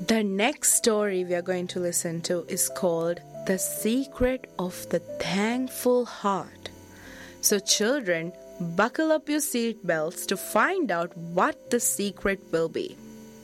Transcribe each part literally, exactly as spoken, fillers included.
The next story we are going to listen to is called The Secret of the Thankful Heart. So children, buckle up your seatbelts to find out what the secret will be.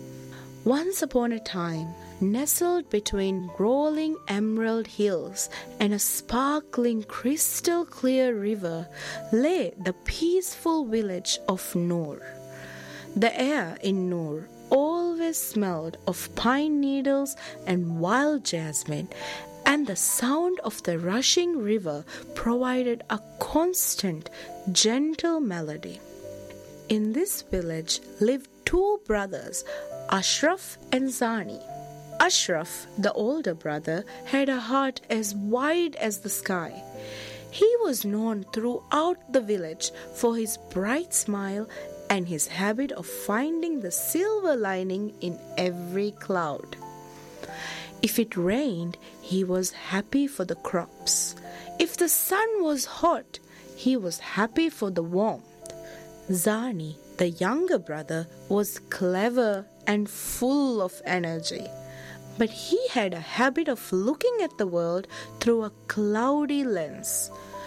Once upon a time, nestled between rolling emerald hills and a sparkling crystal clear river, lay the peaceful village of Noor. The air in Noor always smelled of pine needles and wild jasmine, and the sound of the rushing river provided a constant, gentle melody. In this village lived two brothers, Ashraf and Zani. Ashraf, the older brother, had a heart as wide as the sky. He was known throughout the village for his bright smile and his habit of finding the silver lining in every cloud. If it rained, he was happy for the crops. If the sun was hot, he was happy for the warmth. Zani, the younger brother, was clever and full of energy, but he had a habit of looking at the world through a cloudy lens.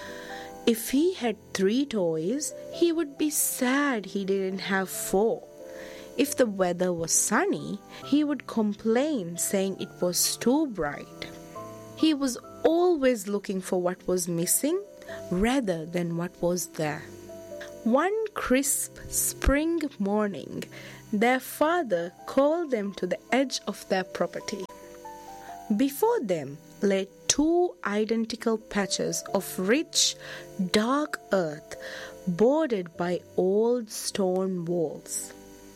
If he had three toys, he would be sad he didn't have four. If the weather was sunny, he would complain, saying it was too bright. He was always looking for what was missing rather than what was there. One crisp spring morning, their father called them to the edge of their property. Before them lay two identical patches of rich, dark earth bordered by old stone walls.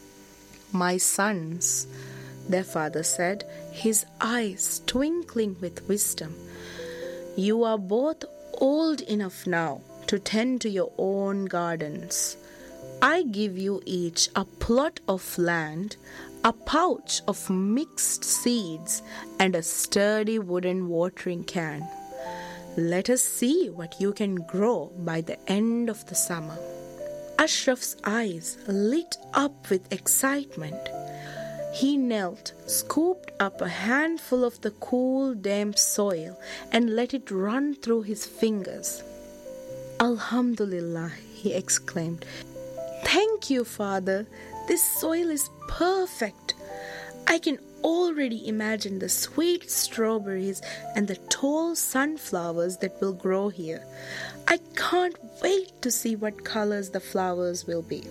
"My sons," their father said, his eyes twinkling with wisdom, "you are both old enough now to tend to your own gardens. I give you each a plot of land, a pouch of mixed seeds, and a sturdy wooden watering can. Let us see what you can grow by the end of the summer." Ashraf's eyes lit up with excitement. He knelt, scooped up a handful of the cool, damp soil, and let it run through his fingers. "Alhamdulillah," he exclaimed. "Thank you, Father. This soil is perfect. I can already imagine the sweet strawberries and the tall sunflowers that will grow here. I can't wait to see what colors the flowers will be."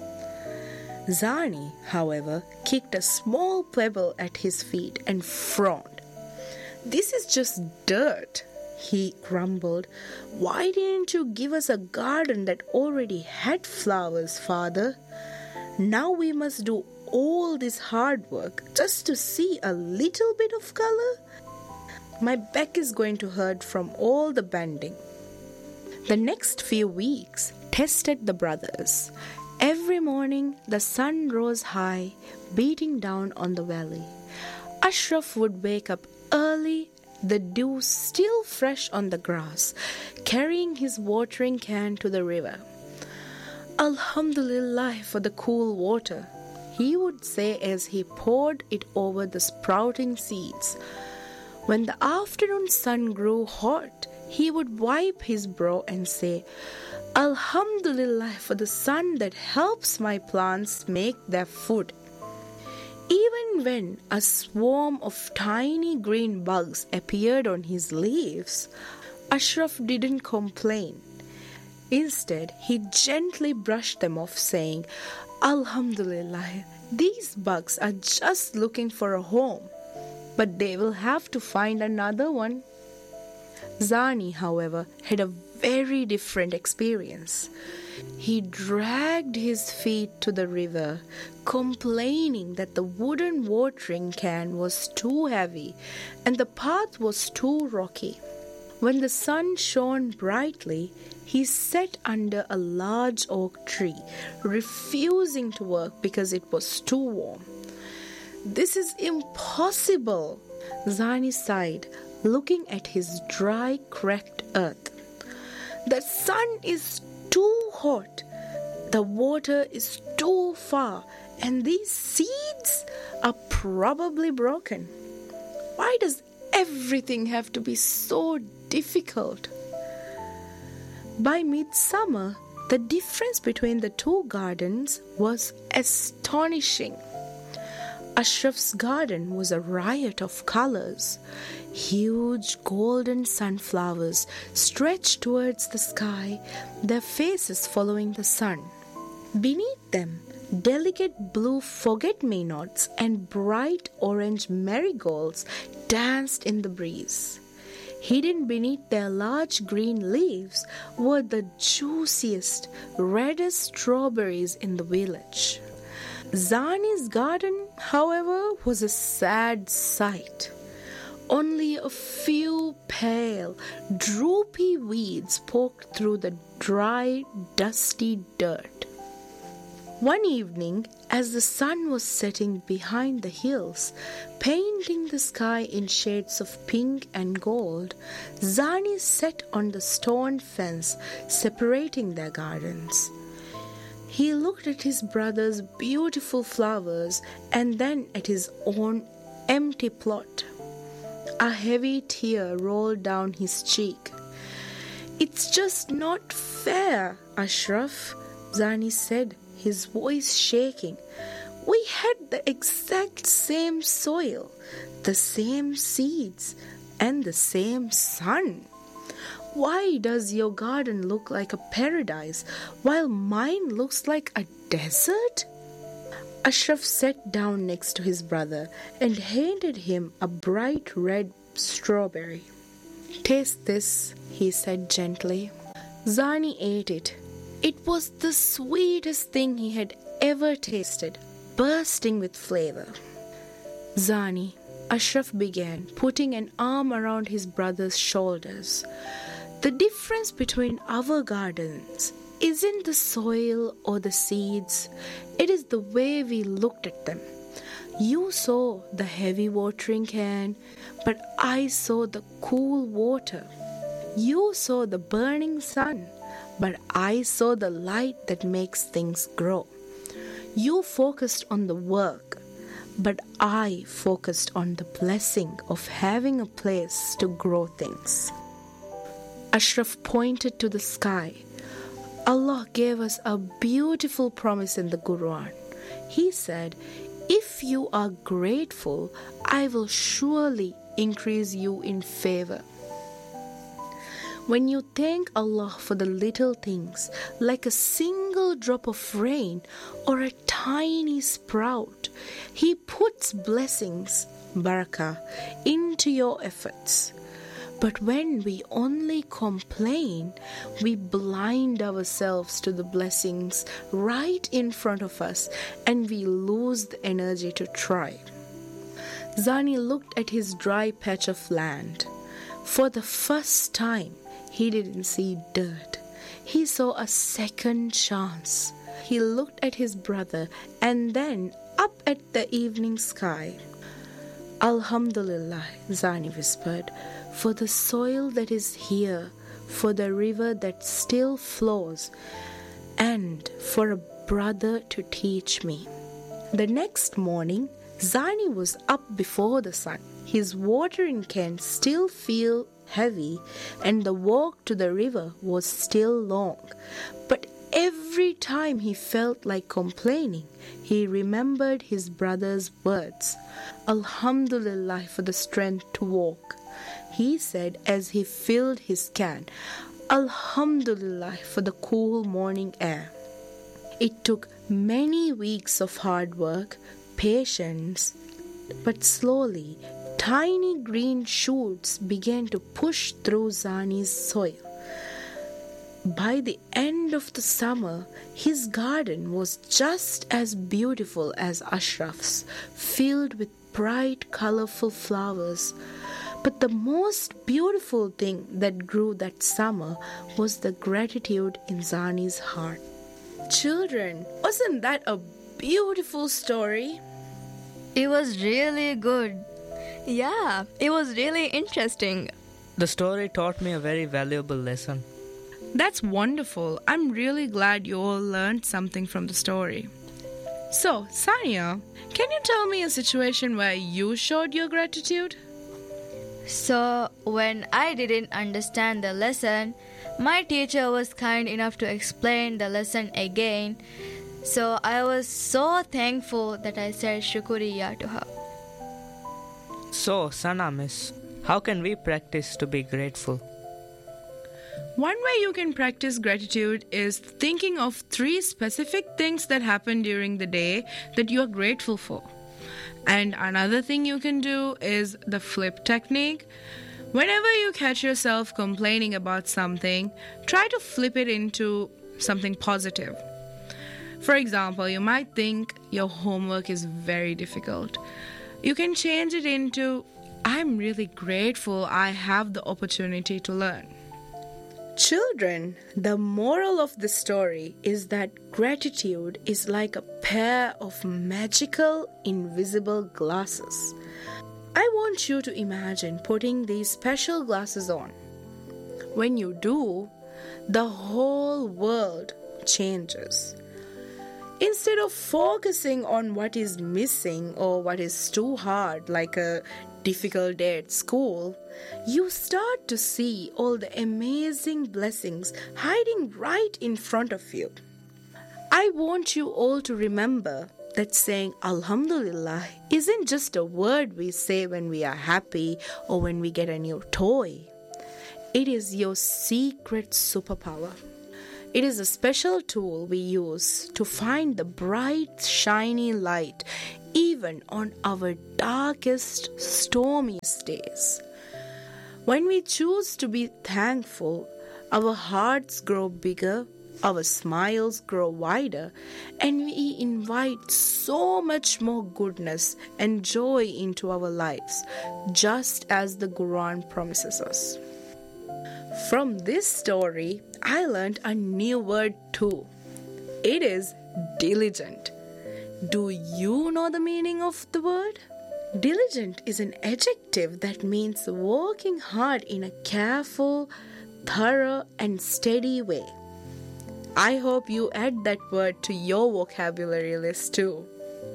Zani, however, kicked a small pebble at his feet and frowned. "This is just dirt," he grumbled. "Why didn't you give us a garden that already had flowers, Father? Now we must do all this hard work just to see a little bit of color? My back is going to hurt from all the bending." The next few weeks tested the brothers. Every morning the sun rose high, beating down on the valley. Ashraf would wake up early, the dew still fresh on the grass, carrying his watering can to the river. "Alhamdulillah for the cool water," he would say as he poured it over the sprouting seeds. When the afternoon sun grew hot, he would wipe his brow and say, "Alhamdulillah for the sun that helps my plants make their food." Even when a swarm of tiny green bugs appeared on his leaves, Ashraf didn't complain. Instead, he gently brushed them off, saying, "Alhamdulillah, these bugs are just looking for a home, but they will have to find another one." Zani, however, had a very different experience. He dragged his feet to the river, complaining that the wooden watering can was too heavy and the path was too rocky. When the sun shone brightly, he sat under a large oak tree, refusing to work because it was too warm. "This is impossible," Zani sighed, looking at his dry, cracked earth. "The sun is too hot, the water is too far, and these seeds, are probably broken. Why does everything have to be so difficult? By midsummer, the difference between the two gardens was astonishing. Ashraf's garden was a riot of colors. Huge golden sunflowers stretched towards the sky, their faces following the sun. Beneath them, delicate blue forget-me-nots and bright orange marigolds danced in the breeze. Hidden beneath their large green leaves were the juiciest, reddest strawberries in the village. Zani's garden, however, was a sad sight. Only a few pale, droopy weeds poked through the dry, dusty dirt. One evening, as the sun was setting behind the hills, painting the sky in shades of pink and gold, Zani sat on the stone fence separating their gardens. He looked at his brother's beautiful flowers and then at his own empty plot. A heavy tear rolled down his cheek. "It's just not fair, Ashraf," Zani said, his voice shaking. "We had the exact same soil, the same seeds, and the same sun. Why does your garden look like a paradise while mine looks like a desert?" Ashraf sat down next to his brother and handed him a bright red strawberry. "Taste this," he said gently. Zani ate it. It was the sweetest thing he had ever tasted, bursting with flavor. "Zani," Ashraf began, putting an arm around his brother's shoulders, "the difference between our gardens isn't the soil or the seeds. It is the way we looked at them. You saw the heavy watering can, but I saw the cool water. You saw the burning sun, but I saw the light that makes things grow. You focused on the work, but I focused on the blessing of having a place to grow things." Ashraf pointed to the sky. "Allah gave us a beautiful promise in the Quran. He said, 'If you are grateful, I will surely increase you in favor.' When you thank Allah for the little things, like a single drop of rain or a tiny sprout, He puts blessings, barakah, into your efforts. But when we only complain, we blind ourselves to the blessings right in front of us and we lose the energy to try." Zani looked at his dry patch of land. For the first time, he didn't see dirt. He saw a second chance. He looked at his brother and then up at the evening sky. "Alhamdulillah," Zani whispered, "for the soil that is here, for the river that still flows, and for a brother to teach me." The next morning, Zani was up before the sun. His watering can still felt heavy, and the walk to the river was still long. But every time he felt like complaining, he remembered his brother's words. "Alhamdulillah for the strength to walk," he said as he filled his can. "Alhamdulillah for the cool morning air." It took many weeks of hard work, patience, but slowly, tiny green shoots began to push through Zani's soil. By the end of the summer, his garden was just as beautiful as Ashraf's, filled with bright, colorful flowers. But the most beautiful thing that grew that summer was the gratitude in Zani's heart. Children, wasn't that a beautiful story? It was really good. Yeah, it was really interesting. The story taught me a very valuable lesson. That's wonderful. I'm really glad you all learned something from the story. So, Sania, can you tell me a situation where you showed your gratitude? So, when I didn't understand the lesson, my teacher was kind enough to explain the lesson again. So, I was so thankful that I said shukriya to her. So, Sana miss, how can we practice to be grateful? One way you can practice gratitude is thinking of three specific things that happened during the day that you are grateful for. And another thing you can do is the flip technique. Whenever you catch yourself complaining about something, try to flip it into something positive. For example, you might think your homework is very difficult. You can change it into, I'm really grateful I have the opportunity to learn. Children, the moral of the story is that gratitude is like a pair of magical, invisible glasses. I want you to imagine putting these special glasses on. When you do, the whole world changes. Instead of focusing on what is missing or what is too hard, like a difficult day at school, you start to see all the amazing blessings hiding right in front of you. I want you all to remember that saying Alhamdulillah isn't just a word we say when we are happy or when we get a new toy. It is your secret superpower. It is a special tool we use to find the bright, shiny light even on our darkest, stormiest days. When we choose to be thankful, our hearts grow bigger, our smiles grow wider, and we invite so much more goodness and joy into our lives, just as the Quran promises us. From this story, I learned a new word too. It is diligent. Do you know the meaning of the word? Diligent is an adjective that means working hard in a careful, thorough, and steady way. I hope you add that word to your vocabulary list too.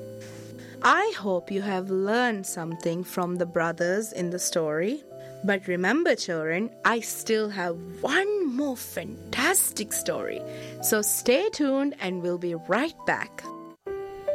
I hope you have learned something from the brothers in the story. But remember, children, I still have one more fantastic story. So stay tuned and we'll be right back.